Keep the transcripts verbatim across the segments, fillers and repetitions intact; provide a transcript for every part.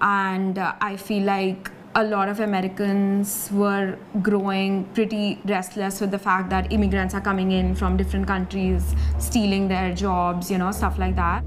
and uh, I feel like a lot of Americans were growing pretty restless with the fact that immigrants are coming in from different countries, stealing their jobs, you know, stuff like that.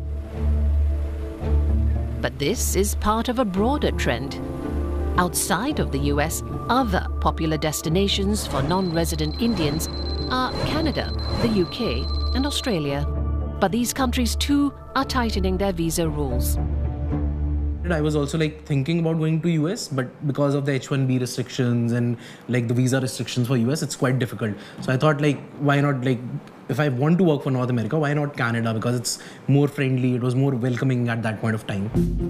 But this is part of a broader trend. Outside of the U S, other popular destinations for non-resident Indians are Canada, the U K, and Australia. But these countries too are tightening their visa rules. I was also like thinking about going to U S, but because of the H one B restrictions and like the visa restrictions for U S, it's quite difficult. So I thought like, why not like, if I want to work for North America, why not Canada? Because it's more friendly, it was more welcoming at that point of time.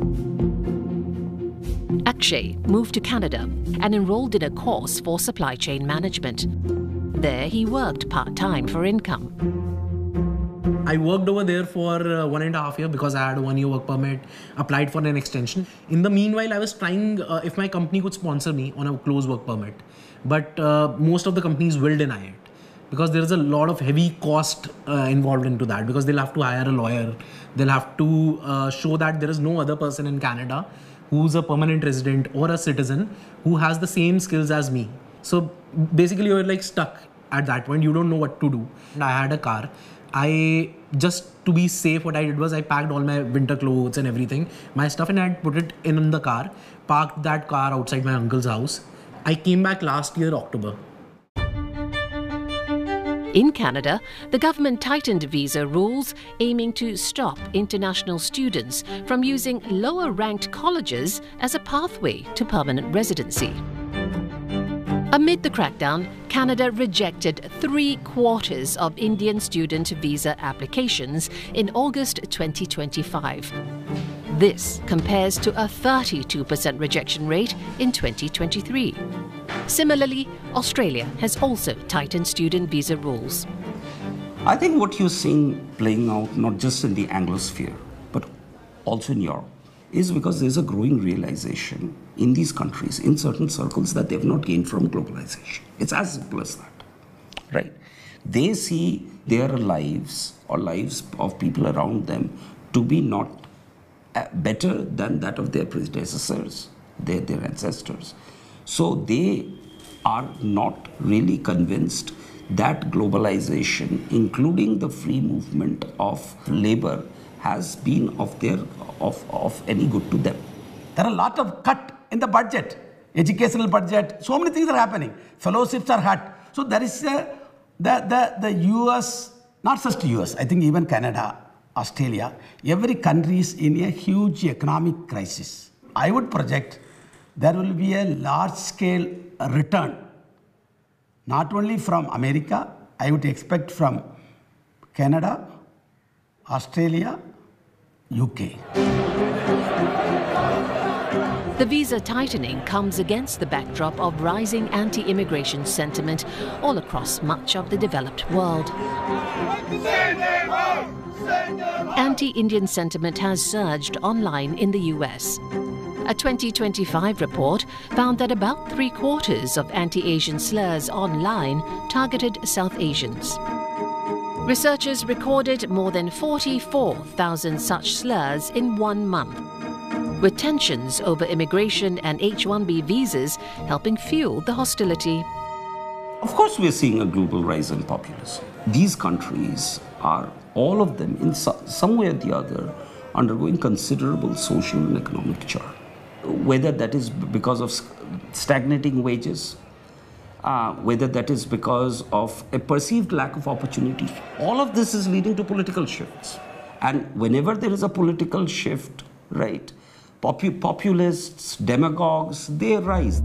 Akshay moved to Canada and enrolled in a course for supply chain management. There he worked part-time for income. I worked over there for uh, one and a half year because I had a one-year work permit, applied for an extension. In the meanwhile, I was trying uh, if my company could sponsor me on a close work permit. But uh, most of the companies will deny it because there is a lot of heavy cost uh, involved into that, because they'll have to hire a lawyer. They'll have to uh, show that there is no other person in Canada who's a permanent resident or a citizen who has the same skills as me. So basically you're like stuck at that point. You don't know what to do. And I had a car. I, just to be safe, what I did was I packed all my winter clothes and everything, my stuff, and I had put it in the car, parked that car outside my uncle's house. I came back last year, October. In Canada, the government tightened visa rules, aiming to stop international students from using lower-ranked colleges as a pathway to permanent residency. Amid the crackdown, Canada rejected three quarters of Indian student visa applications in August twenty twenty-five. This compares to a thirty-two percent rejection rate in twenty twenty-three. Similarly, Australia has also tightened student visa rules. I think what you're seeing playing out, not just in the Anglosphere, but also in Europe, is because there's a growing realization in these countries, in certain circles, that they've not gained from globalization. It's as simple as that, right? They see their lives or lives of people around them to be not better than that of their predecessors, their, their ancestors. So they are not really convinced that globalization, including the free movement of labor, has been of, their, of, of any good to them. There are a lot of cut in the budget, educational budget, so many things are happening. Fellowships are cut. So there is a, the, the, the U S, not just U S, I think even Canada, Australia, every country is in a huge economic crisis. I would project there will be a large-scale return, not only from America, I would expect from Canada, Australia, U K. The visa tightening comes against the backdrop of rising anti-immigration sentiment all across much of the developed world. Anti-Indian sentiment has surged online in the U S. A twenty twenty-five report found that about three-quarters of anti-Asian slurs online targeted South Asians. Researchers recorded more than forty-four thousand such slurs in one month, with tensions over immigration and H one B visas helping fuel the hostility. Of course, we're seeing a global rise in populism. These countries are, all of them, in so, some way or the other, undergoing considerable social and economic churn. Whether that is because of stagnating wages, uh, whether that is because of a perceived lack of opportunity. All of this is leading to political shifts. And whenever there is a political shift, right, popu populists, demagogues, they rise.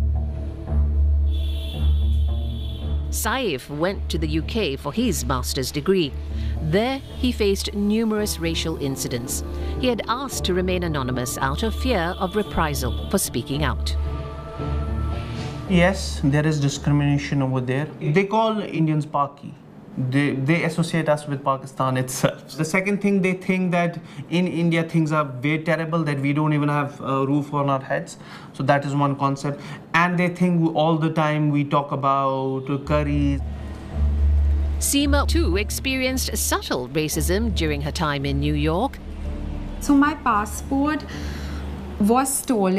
Saif went to the U K for his master's degree. There, he faced numerous racial incidents. He had asked to remain anonymous out of fear of reprisal for speaking out. Yes, there is discrimination over there. They call Indians Paki. They, they associate us with Pakistan itself. The second thing, they think that in India things are very terrible, that we don't even have a roof on our heads. So that is one concept. And they think all the time we talk about curries. Seema too experienced subtle racism during her time in New York. So my passport was stolen.